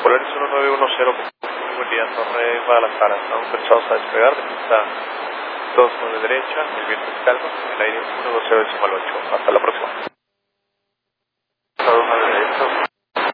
Polaris 1910, buen día, Torre Guadalajara. Estamos pensados a despegar de pista 29 derecha, el viento es calmo, el aire 120 decimal 8. Hasta la próxima.